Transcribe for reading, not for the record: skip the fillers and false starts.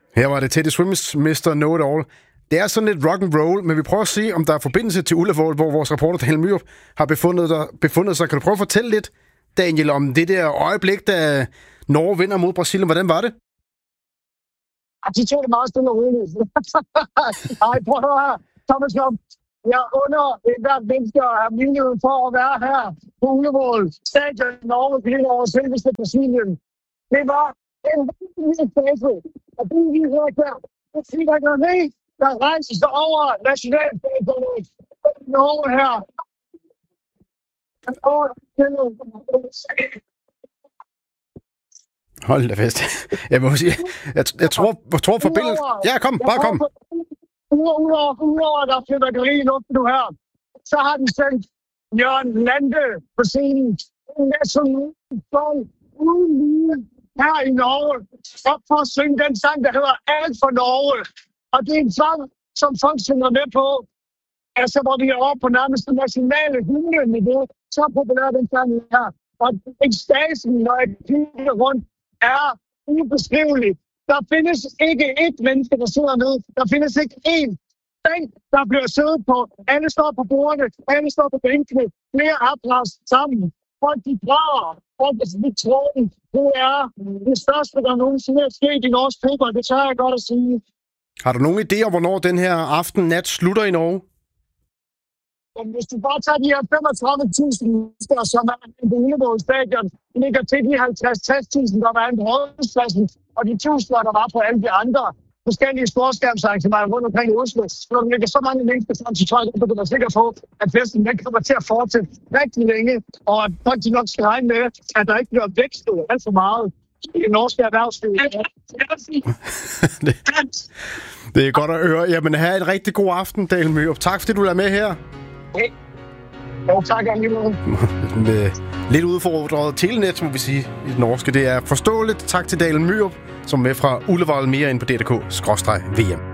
Her var det Teddy Swims Mr. Know-It-All. Det er sådan lidt rock and roll, men vi prøver at se, om der er forbindelse til Ullevål, hvor vores reporter Daniel Myrup har befundet sig. Kan du prøve at fortælle lidt, Daniel, om det der øjeblik, da Norge vinder mod Brasilien? Hvordan var det? De tog det meget stille og roligt. Ej, prøv at høre her. Thomas Lom, jeg under hvert menneske at have muligheden for at være her på Ullevål. Stadion Norge bliver over selveste Brasilien. Det var en rigtig fase. Og det er lige hørt der. Det siger ikke noget med, der rejser sig over nationalstadionet. Norge her. Hold da fest. Jeg må sige, jeg tror forbindelsen... Ja, bare kom. Udover der flytter grin op nu her, så har den sendt Jørgen Lande på scenen. En national uden lige her i Norge. Op for at synge den sang, der hedder Alt for Norge. Og det er en sang, som folk synger med på. Altså, hvor vi er oppe på nærmest det nationale hymne-niveau. Så populær den sang her. Og ekstasen, når jeg kigger rundt, er ubeskrivelig. Der findes ikke ét menneske, der sidder nede. Der findes ikke én bænk, der bliver siddet på. Alle står på bordene, alle står på bænkene. Flere applaus sammen. Folk de brager. Folk de tror, det er det største, der nogensinde er sket i norsk fodbold. Det tør jeg godt at sige. Har du nogen idé om, hvornår den her aften-nat slutter i Norge? Hvis du bare tager de her 35.000 mennesker, som er på Ullevål stadion, ligger til de 50-60.000, der var en på Rådhuspladsen, og de 1.000, der var på alle de andre forskellige storskærmsarrangementer rundt omkring i Oslo. Så der ligger så mange mennesker, så tror jeg, at du er sikker på, at festen kommer til at fortsætte rigtig længe, og at folk nok skal regne med, at der ikke bliver vækstet alt for meget i det norske erhvervsliv. Det er godt at høre. Jamen, have en rigtig god aften, Daniel Myrup. Tak, fordi du er med her. Okay. Jo, tak alligevel. Med lidt udfordret telenet, må vi sige, i det norske. Det er forståeligt. Tak til Daniel Myrup, som er med fra Ullevål, mere ind på DDK/VM.